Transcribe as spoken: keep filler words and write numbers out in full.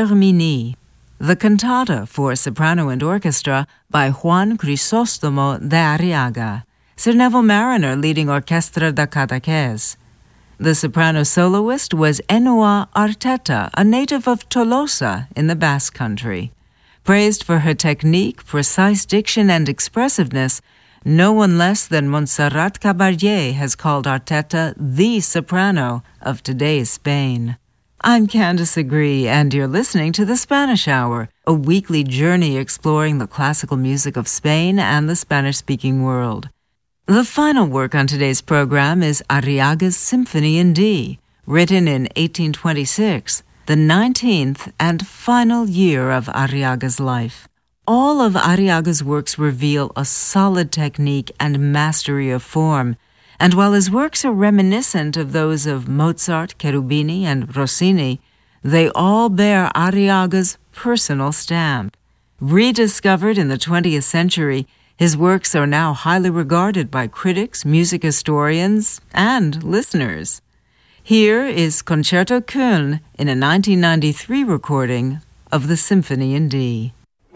Termini, the cantata for soprano and orchestra by Juan Crisóstomo de Arriaga, Sir Neville Marriner leading Orquestra da Cadaqués. The soprano soloist was Ainhoa Arteta, a native of Tolosa in the Basque Country. Praised for her technique, precise diction, and expressiveness, no one less than Montserrat Caballé has called Arteta the soprano of today's Spain. I'm Candice Agree, and you're listening to The Spanish Hour, a weekly journey exploring the classical music of Spain and the Spanish-speaking world. The final work on today's program is Arriaga's Symphony in D, written in eighteen twenty-six, the nineteenth and final year of Arriaga's life. All of Arriaga's works reveal a solid technique and mastery of form, and while his works are reminiscent of those of Mozart, Cherubini, and Rossini, they all bear Arriaga's personal stamp. Rediscovered in the twentieth century, his works are now highly regarded by critics, music historians, and listeners. Here is Concerto Köln in a nineteen ninety-three recording of the Symphony in D.